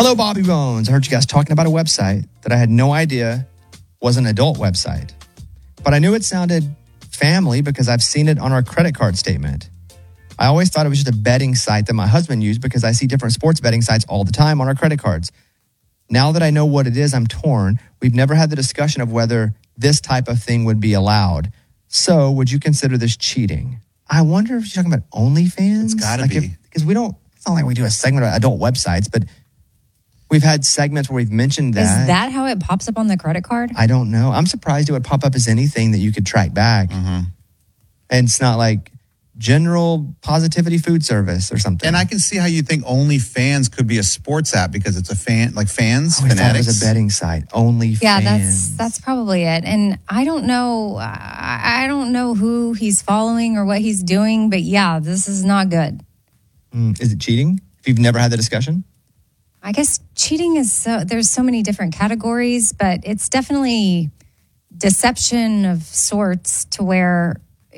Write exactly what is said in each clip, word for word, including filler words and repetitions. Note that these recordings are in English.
Hello, Bobby Bones. I heard you guys talking about a website that I had no idea was an adult website. But I knew it sounded family because I've seen it on our credit card statement. I always thought it was just a betting site that my husband used because I see different sports betting sites all the time on our credit cards. Now that I know what it is, I'm torn. We've never had the discussion of whether this type of thing would be allowed. So would you consider this cheating? I wonder if you're talking about OnlyFans. It's got to like be. Because we don't, it's not like we do a segment about adult websites, but we've had segments where we've mentioned that. Is that how it pops up on the credit card? I don't know. I'm surprised it would pop up as anything that you could track back. Mm-hmm. And it's not like General Positivity Food Service or something. And I can see how you think OnlyFans could be a sports app because it's a fan, like fans, oh, I thought it fanatics. was a betting site. OnlyFans. Yeah, that's that's probably it. And I don't know. I, I don't know who he's following or what he's doing, but yeah, this is not good. Mm, is it cheating? If you've never had the discussion? I guess cheating is so. There's so many different categories, but it's definitely deception of sorts to where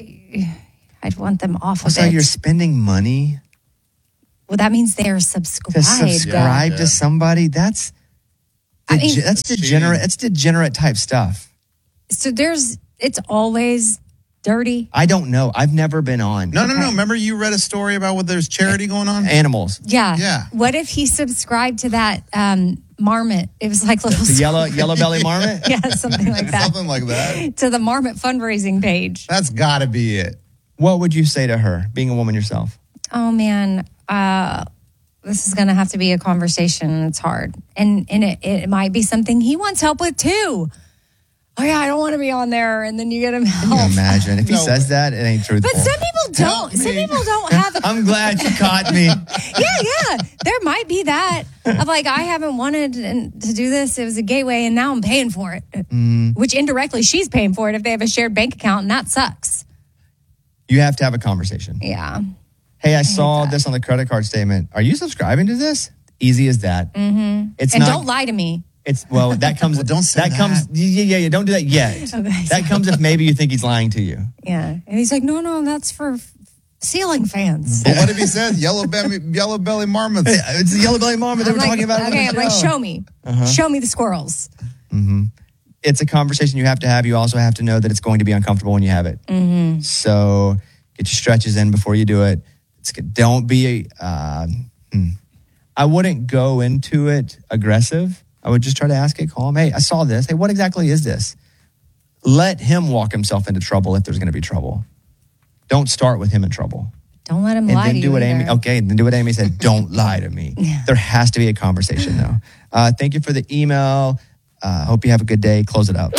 I'd want them off of So it. you're spending money Well, that means they're subscribed. to subscribe Yeah. to somebody? That's I dege- mean- that's degenerate. That's degenerate type stuff. So there's, it's always dirty. I don't know. I've never been on. No, no, no. Okay. Remember you read a story about what there's charity going on? Animals. Yeah. Yeah. What if he subscribed to that um, marmot? It was like little The yellow yellow belly marmot? yeah, something like that. Something like that. To the marmot fundraising page. That's got to be it. What would you say to her, being a woman yourself? Oh man, uh, this is gonna have to be a conversation. It's hard, and and it, it might be something he wants help with too. Oh yeah, I don't want to be on there, and then you get him Can you help. imagine? If he No. says that, it ain't truthful. But some people Help don't. Some me. people don't have. I'm glad you caught me. Yeah, yeah. There might be that of like I haven't wanted to do this. It was a gateway, and now I'm paying for it. Mm. Which indirectly she's paying for it if they have a shared bank account, and that sucks. You have to have a conversation. Yeah. Hey, I saw this on the credit card statement. Are you subscribing to this? Easy as that. Mm-hmm. It's And not. don't lie to me. It's well, that comes. Well, don't say that, that. comes. Yeah, yeah, yeah. Don't do that yet. Okay. That comes if maybe you think he's lying to you. Yeah. And he's like, no, no, that's for f- ceiling fans. But what if he said yellow belly, yellow belly marmots? It's the yellow belly marmot that I'm we're like, talking about. okay, on I'm the like, show. show me. Uh-huh. Show me the squirrels. It's a conversation you have to have. You also have to know that it's going to be uncomfortable when you have it. Mm-hmm. So get your stretches in before you do it. It's, don't be. Uh, hmm. I wouldn't go into it aggressive. I would just try to ask it calm. Hey, I saw this. Hey, what exactly is this? Let him walk himself into trouble if there's going to be trouble. Don't start with him in trouble. Don't let him And lie then to do you what either. Amy. Okay, then do what Amy said. Don't lie to me. Yeah. There has to be a conversation though. Uh, thank you for the email. Uh, hope you have a good day. Close it out.